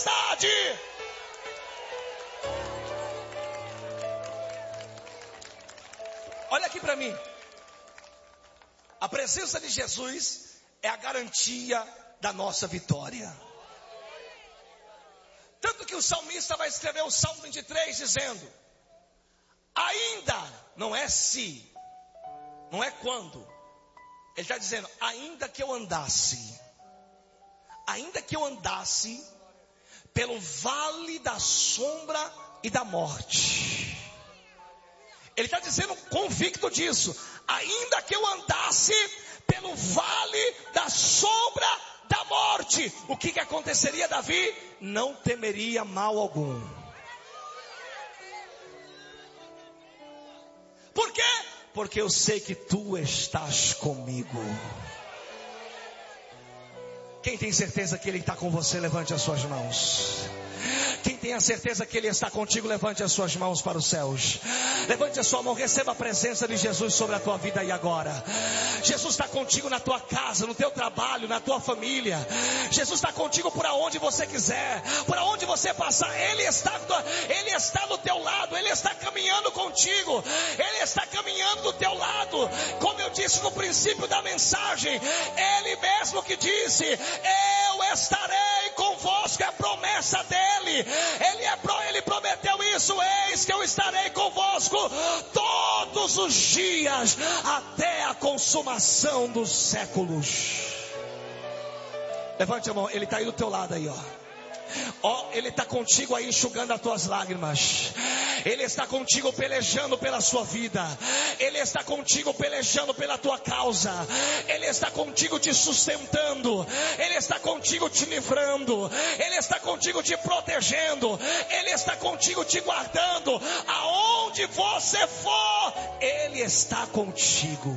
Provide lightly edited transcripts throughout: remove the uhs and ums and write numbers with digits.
tempestade. Olha aqui para mim. A presença de Jesus é a garantia da nossa vitória. Tanto que o salmista vai escrever o Salmo 23 dizendo: ainda, não é se, não é quando. Ele está dizendo, ainda que eu andasse pelo vale da sombra e da morte. Ele está dizendo convicto disso. Ainda que eu andasse pelo vale da sombra da morte. O que aconteceria, Davi? Não temeria mal algum. Por quê? Porque eu sei que tu estás comigo. Quem tem certeza que Ele está com você, levante as suas mãos. Quem tem a certeza que Ele está contigo, levante as suas mãos para os céus. Levante a sua mão, receba a presença de Jesus sobre a tua vida aí agora. Jesus está contigo na tua casa, no teu trabalho, na tua família. Jesus está contigo por aonde você quiser, por aonde você passar. Ele está do teu lado, Ele está caminhando contigo, Ele está caminhando do teu lado. Como eu disse no princípio da mensagem, Ele mesmo que disse, eu estarei convosco, é a promessa dEle. Ele prometeu isso, eis que eu estarei convosco todos os dias, até a consumação dos séculos. Levante a mão, Ele está aí do teu lado aí, Ele está contigo aí enxugando as tuas lágrimas. Ele está contigo pelejando pela sua vida. Ele está contigo pelejando pela tua causa. Ele está contigo te sustentando. Ele está contigo te livrando. Ele está contigo te protegendo. Ele está contigo te guardando. Aonde você for, Ele está contigo.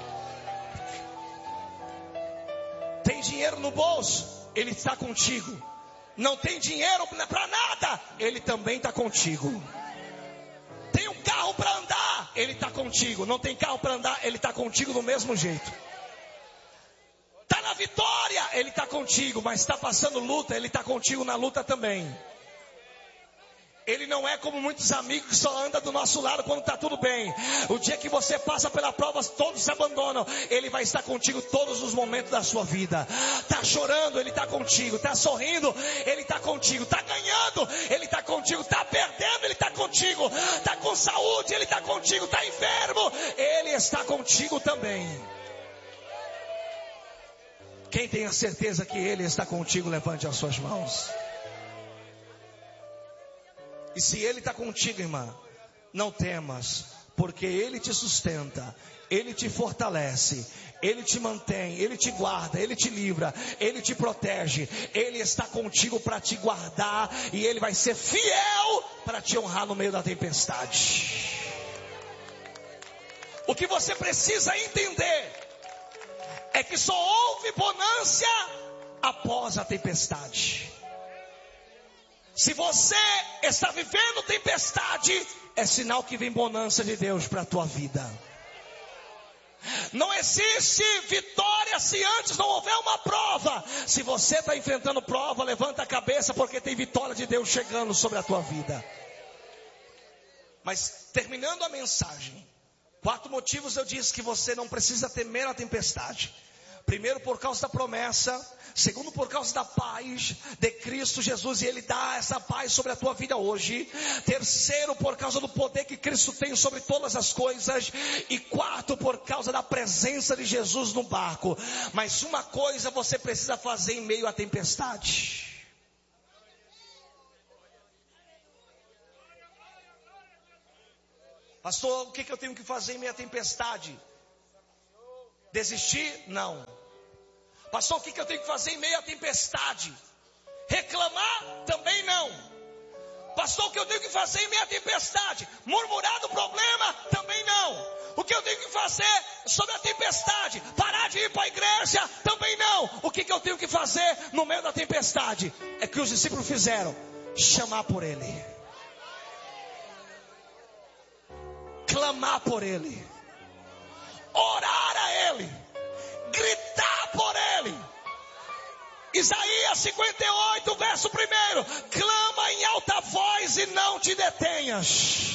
Tem dinheiro no bolso? Ele está contigo. Não tem dinheiro para nada? Ele também está contigo. Tem um carro para andar? Ele está contigo. Não tem carro para andar? Ele está contigo do mesmo jeito. Está na vitória? Ele está contigo. Mas está passando luta? Ele está contigo na luta também. Ele não é como muitos amigos que só andam do nosso lado quando está tudo bem. O dia que você passa pela prova, todos se abandonam. Ele vai estar contigo todos os momentos da sua vida. Está chorando, Ele está contigo. Está sorrindo, Ele está contigo. Está ganhando, Ele está contigo. Está perdendo, Ele está contigo. Está com saúde, Ele está contigo. Está enfermo, Ele está contigo também. Quem tem a certeza que Ele está contigo, levante as suas mãos. E se Ele está contigo, irmã, não temas, porque Ele te sustenta, Ele te fortalece, Ele te mantém, Ele te guarda, Ele te livra, Ele te protege. Ele está contigo para te guardar e Ele vai ser fiel para te honrar no meio da tempestade. O que você precisa entender é que só houve bonança após a tempestade. Se você está vivendo tempestade, é sinal que vem bonança de Deus para a tua vida. Não existe vitória se antes não houver uma prova. Se você está enfrentando prova, levanta a cabeça, porque tem vitória de Deus chegando sobre a tua vida. Mas terminando a mensagem, 4 motivos eu disse que você não precisa temer a tempestade. Primeiro, por causa da promessa. Segundo, por causa da paz de Cristo Jesus, e Ele dá essa paz sobre a tua vida hoje. Terceiro, por causa do poder que Cristo tem sobre todas as coisas. E quarto, por causa da presença de Jesus no barco. Mas uma coisa você precisa fazer em meio à tempestade. Pastor, o que eu tenho que fazer em meio à tempestade? Desistir? Não. Pastor, o que eu tenho que fazer em meio à tempestade? Reclamar? Também não. Pastor, o que eu tenho que fazer em meio à tempestade? Murmurar do problema? Também não. O que eu tenho que fazer sobre a tempestade? Parar de ir para a igreja? Também não. O que eu tenho que fazer no meio da tempestade? É que os discípulos fizeram: chamar por Ele, clamar por Ele, orar a Ele, gritar por Ele Isaías 58, verso 1. Clama em alta voz e não te detenhas.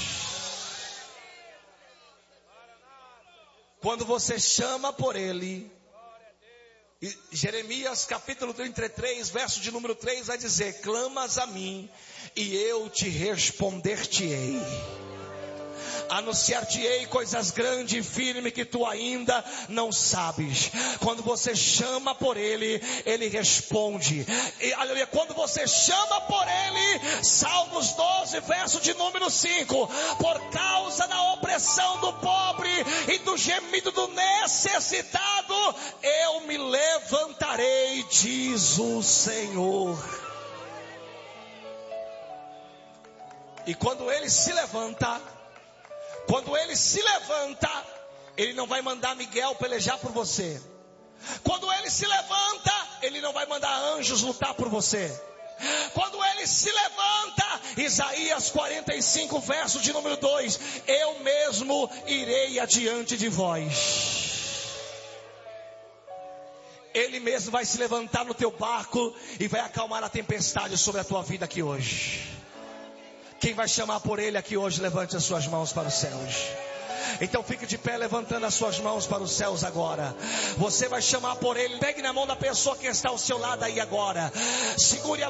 Quando você chama por Ele, Jeremias capítulo 33, verso de número 3 vai dizer: clamas a mim e eu te responder-te-ei. Anunciar-te-ei coisas grandes e firmes que tu ainda não sabes. Quando você chama por Ele, Ele responde. E, aleluia, quando você chama por Ele, Salmos 12, verso de número 5. Por causa da opressão do pobre e do gemido do necessitado, eu me levantarei, diz o Senhor. E quando Ele se levanta, Ele não vai mandar Miguel pelejar por você. Quando Ele se levanta, Ele não vai mandar anjos lutar por você. Quando Ele se levanta, Isaías 45, verso de número 2: eu mesmo irei adiante de vós. Ele mesmo vai se levantar no teu barco e vai acalmar a tempestade sobre a tua vida aqui hoje. Quem vai chamar por Ele aqui hoje, levante as suas mãos para os céus. Então fique de pé, levantando as suas mãos para os céus agora. Você vai chamar por Ele. Pegue na mão da pessoa que está ao seu lado aí agora. Segure a